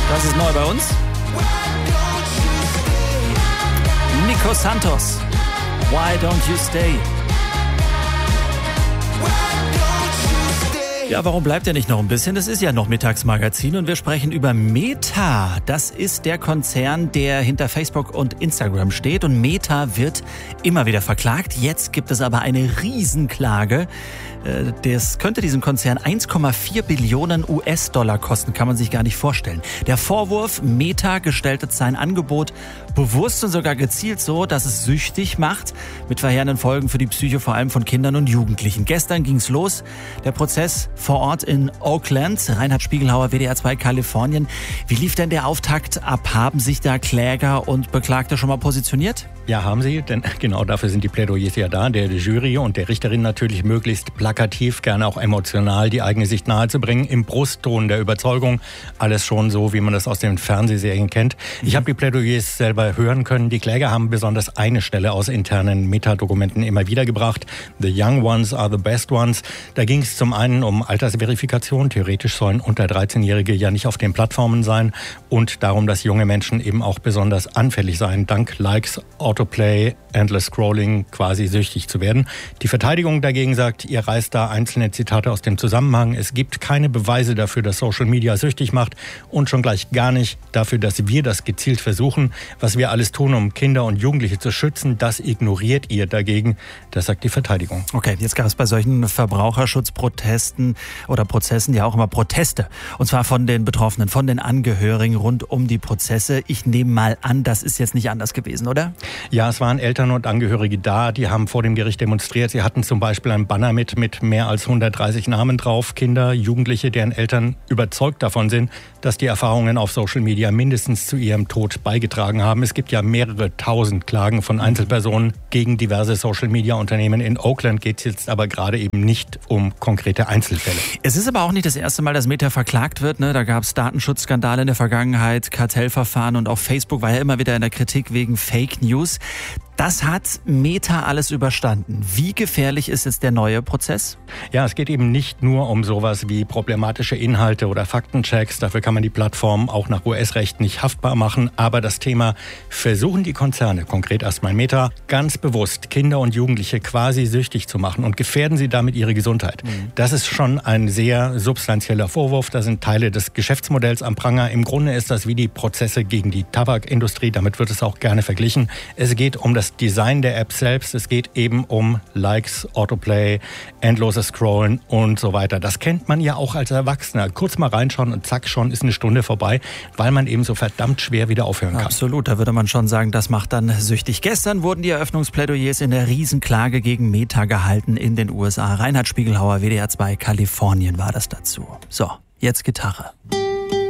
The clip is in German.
Das ist neu bei uns. Nico Santos, Why Don't You Stay? Ja, warum bleibt er nicht noch ein bisschen? Das ist ja noch Mittagsmagazin und wir sprechen über Meta. Das ist der Konzern, der hinter Facebook und Instagram steht und Meta wird immer wieder verklagt. Jetzt gibt es aber eine Riesenklage. Das könnte diesem Konzern 1,4 Billionen US-Dollar kosten, kann man sich gar nicht vorstellen. Der Vorwurf, Meta gestaltet sein Angebot bewusst und sogar gezielt so, dass es süchtig macht, mit verheerenden Folgen für die Psyche vor allem von Kindern und Jugendlichen. Gestern ging's los, der Prozess vor Ort in Oakland. Reinhard Spiegelhauer, WDR 2 Kalifornien. Wie lief denn der Auftakt ab? Haben sich da Kläger und Beklagte schon mal positioniert? Ja, haben sie, denn genau dafür sind die Plädoyers ja da, der Jury und der Richterin natürlich möglichst plakativ, gerne auch emotional die eigene Sicht nahezubringen, im Brustton der Überzeugung, alles schon so, wie man das aus den Fernsehserien kennt. Ich habe die Plädoyers selber hören können. Die Kläger haben besonders eine Stelle aus internen Metadokumenten immer wieder gebracht. The young ones are the best ones. Da ging es zum einen um Altersverifikation. Theoretisch sollen unter 13-Jährige ja nicht auf den Plattformen sein und darum, dass junge Menschen eben auch besonders anfällig seien, dank Likes, Autoplay, Endless Scrolling quasi süchtig zu werden. Die Verteidigung dagegen sagt, ihr reißt da einzelne Zitate aus dem Zusammenhang. Es gibt keine Beweise dafür, dass Social Media süchtig macht und schon gleich gar nicht dafür, dass wir das gezielt versuchen. Was wir alles tun, um Kinder und Jugendliche zu schützen, das ignoriert ihr dagegen. Das sagt die Verteidigung. Okay, jetzt gab es bei solchen Verbraucherschutzprotesten oder Prozessen ja auch immer Proteste. Und zwar von den Betroffenen, von den Angehörigen rund um die Prozesse. Ich nehme mal an, das ist jetzt nicht anders gewesen, oder? Ja, es waren Eltern und Angehörige da, die haben vor dem Gericht demonstriert. Sie hatten zum Beispiel ein Banner mit mehr als 130 Namen drauf. Kinder, Jugendliche, deren Eltern überzeugt davon sind, dass die Erfahrungen auf Social Media mindestens zu ihrem Tod beigetragen haben. Es gibt ja mehrere tausend Klagen von Einzelpersonen gegen diverse Social Media Unternehmen. In Oakland geht es jetzt aber gerade eben nicht um konkrete Einzelfälle. Es ist aber auch nicht das erste Mal, dass Meta verklagt wird. Da gab es Datenschutzskandale in der Vergangenheit, Kartellverfahren und auch Facebook war ja immer wieder in der Kritik wegen Fake News. Das hat Meta alles überstanden. Wie gefährlich ist jetzt der neue Prozess? Ja, es geht eben nicht nur um sowas wie problematische Inhalte oder Faktenchecks. Dafür kann man die Plattform auch nach US-Recht nicht haftbar machen. Aber das Thema, versuchen die Konzerne, konkret erstmal Meta, ganz bewusst Kinder und Jugendliche quasi süchtig zu machen und gefährden sie damit ihre Gesundheit. Das ist schon ein sehr substanzieller Vorwurf. Da sind Teile des Geschäftsmodells am Pranger. Im Grunde ist das wie die Prozesse gegen die Tabakindustrie. Damit wird es auch gerne verglichen. Es geht um das Design der App selbst. Es geht eben um Likes, Autoplay, endloses Scrollen und so weiter. Das kennt man ja auch als Erwachsener. Kurz mal reinschauen und zack, schon ist eine Stunde vorbei, weil man eben so verdammt schwer wieder aufhören kann. Absolut, da würde man schon sagen, das macht dann süchtig. Gestern wurden die Eröffnungsplädoyers in der Riesenklage gegen Meta gehalten in den USA. Reinhard Spiegelhauer, WDR 2 Kalifornien war das dazu. So, jetzt Gitarre.